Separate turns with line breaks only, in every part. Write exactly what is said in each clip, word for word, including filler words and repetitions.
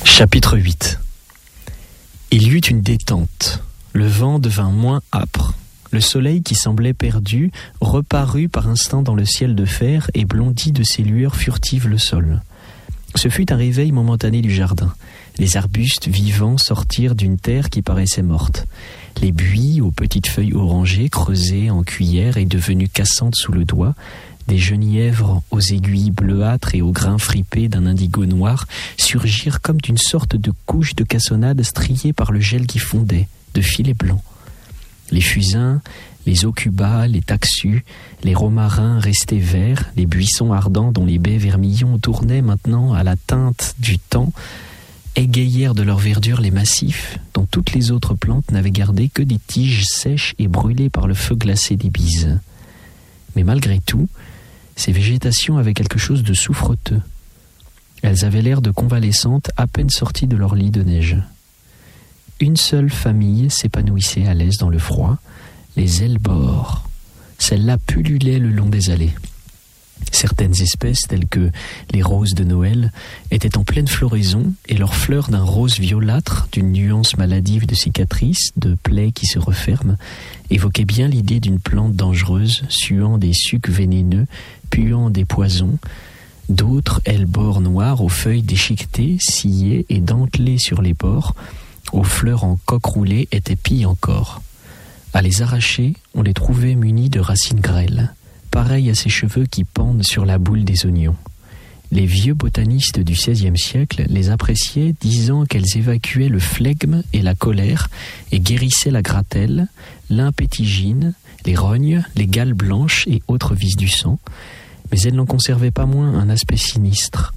Chapitre huit. Il y eut une détente. Le vent devint moins âpre. Le soleil, qui semblait perdu, reparut par instants dans le ciel de fer et blondit de ses lueurs furtives le sol. Ce fut un réveil momentané du jardin. Les arbustes vivants sortirent d'une terre qui paraissait morte. Les buis, aux petites feuilles orangées, creusées en cuillère et devenues cassantes sous le doigt, des genièvres aux aiguilles bleuâtres et aux grains fripés d'un indigo noir surgirent comme d'une sorte de couche de cassonade striée par le gel qui fondait, de filets blancs. Les fusains, les aucubas, les taxus, les romarins restés verts, les buissons ardents dont les baies vermillons tournaient maintenant à la teinte du temps, égayèrent de leur verdure les massifs, dont toutes les autres plantes n'avaient gardé que des tiges sèches et brûlées par le feu glacé des bises. Mais malgré tout, ces végétations avaient quelque chose de souffreteux. Elles avaient l'air de convalescentes à peine sorties de leur lit de neige. Une seule famille s'épanouissait à l'aise dans le froid, les hellebores. Celles-là pullulaient le long des allées. Certaines espèces, telles que les roses de Noël, étaient en pleine floraison et leurs fleurs d'un rose violâtre, d'une nuance maladive de cicatrices, de plaies qui se referment, évoquaient bien l'idée d'une plante dangereuse, suant des sucs vénéneux, puant des poisons. D'autres hellebores noirs aux feuilles déchiquetées, sciées et dentelées sur les bords, aux fleurs en coque roulée, étaient pires encore. À les arracher, on les trouvait munis de racines grêles, pareilles à ces cheveux qui pendent sur la boule des oignons. Les vieux botanistes du seizième siècle les appréciaient, disant qu'elles évacuaient le flegme et la colère et guérissaient la gratelle, l'impétigine, les rognes, les gales blanches et autres vices du sang, mais elles n'en conservaient pas moins un aspect sinistre.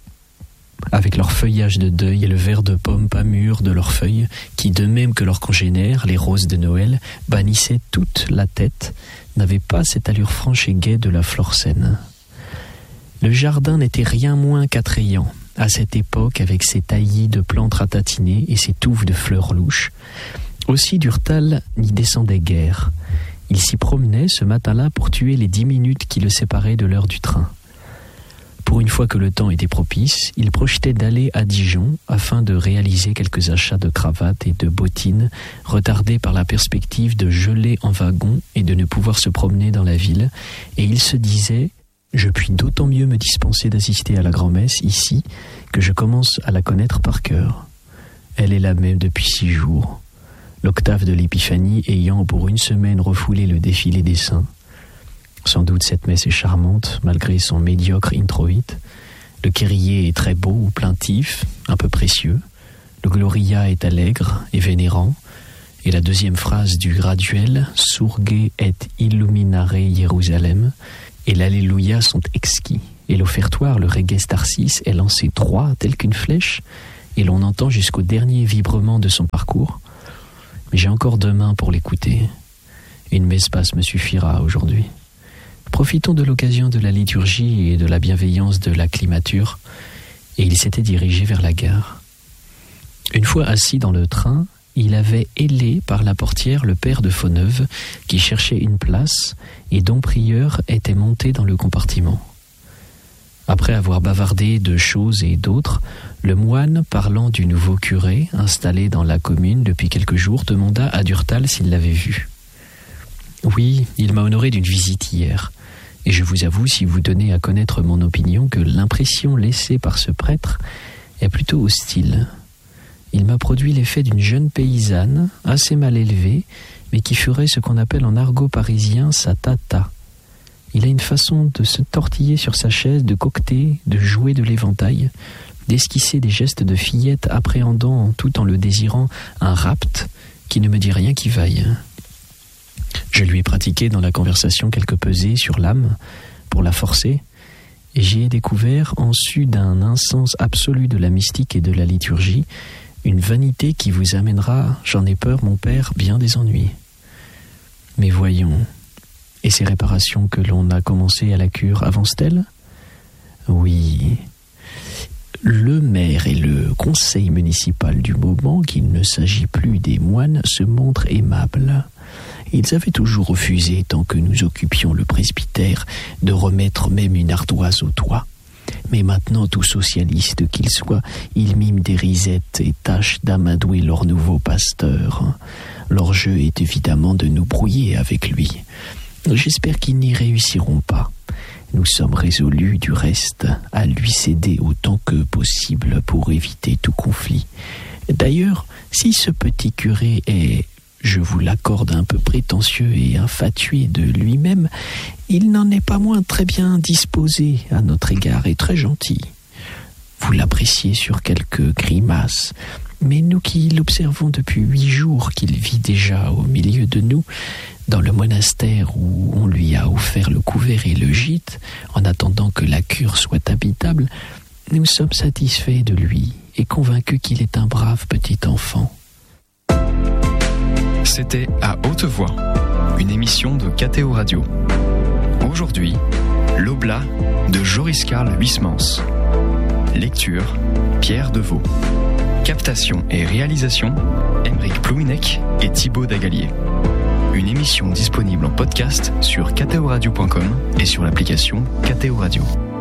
Avec leur feuillage de deuil et le vert de pomme pas mûr de leurs feuilles, qui, de même que leurs congénères, les roses de Noël, bannissaient toute la tête, n'avaient pas cette allure franche et gaie de la flore saine. Le jardin n'était rien moins qu'attrayant, à cette époque, avec ses taillis de plantes ratatinées et ses touffes de fleurs louches. Aussi Durtal n'y descendait guère. Il s'y promenait ce matin-là pour tuer les dix minutes qui le séparaient de l'heure du train. Pour une fois que le temps était propice, il projetait d'aller à Dijon afin de réaliser quelques achats de cravates et de bottines, retardés par la perspective de geler en wagon et de ne pouvoir se promener dans la ville, et il se disait « Je puis d'autant mieux me dispenser d'assister à la grand-messe ici que je commence à la connaître par cœur. Elle est la même depuis six jours, l'octave de l'Épiphanie ayant pour une semaine refoulé le défilé des saints. Sans doute cette messe est charmante, malgré son médiocre introïte. Le kyrie est très beau ou plaintif, un peu précieux. Le gloria est allègre et vénérant. Et la deuxième phrase du graduel, Surge et illuminare Jérusalem, et l'Alléluia sont exquis. Et l'offertoire, le Reges Tarsis, est lancé droit tel qu'une flèche, et l'on entend jusqu'au dernier vibrement de son parcours. Mais j'ai encore deux mains pour l'écouter. Une messe basse me suffira aujourd'hui. Profitons de l'occasion de la liturgie et de la bienveillance de l'acclimature, et il s'était dirigé vers la gare. Une fois assis dans le train, il avait hélé par la portière le père de Fauneuve, qui cherchait une place, et dont Prieur était monté dans le compartiment. Après avoir bavardé de choses et d'autres, le moine, parlant du nouveau curé, installé dans la commune depuis quelques jours, demanda à Durtal s'il l'avait vu. « Oui, il m'a honoré d'une visite hier. Et je vous avoue, si vous donnez à connaître mon opinion, que l'impression laissée par ce prêtre est plutôt hostile. Il m'a produit l'effet d'une jeune paysanne, assez mal élevée, mais qui ferait ce qu'on appelle en argot parisien sa tata. Il a une façon de se tortiller sur sa chaise, de coqueter, de jouer de l'éventail, d'esquisser des gestes de fillette appréhendant, tout en le désirant, un rapt qui ne me dit rien qui vaille. Je lui ai pratiqué dans la conversation quelques pesées sur l'âme pour la forcer, et j'y ai découvert, en su d'un incens absolu de la mystique et de la liturgie, une vanité qui vous amènera, j'en ai peur, mon père, bien des ennuis. Mais voyons, et ces réparations que l'on a commencées à la cure avancent-elles ? Oui. Le maire et le conseil municipal du moment, qu'il ne s'agit plus des moines, se montrent aimables. Ils avaient toujours refusé, tant que nous occupions le presbytère, de remettre même une ardoise au toit. Mais maintenant, tout socialiste qu'il soit, il mime des risettes et tâche d'amadouer leur nouveau pasteur. Leur jeu est évidemment de nous brouiller avec lui. J'espère qu'ils n'y réussiront pas. Nous sommes résolus, du reste, à lui céder autant que possible pour éviter tout conflit. D'ailleurs, si ce petit curé est, je vous l'accorde, un peu prétentieux et infatué de lui-même, il n'en est pas moins très bien disposé à notre égard et très gentil. Vous l'appréciez sur quelques grimaces, mais nous qui l'observons depuis huit jours qu'il vit déjà au milieu de nous, dans le monastère où on lui a offert le couvert et le gîte, en attendant que la cure soit habitable, nous sommes satisfaits de lui et convaincus qu'il est un brave petit enfant.
C'était À Haute Voix, une émission de K T O Radio. Aujourd'hui, L'Oblat de Joris Karl Huysmans. Lecture, Pierre Deveau. Captation et réalisation, Aymeric Plouminec et Thibaut Dagalier. Une émission disponible en podcast sur k t o radio point com et sur l'application K T O Radio.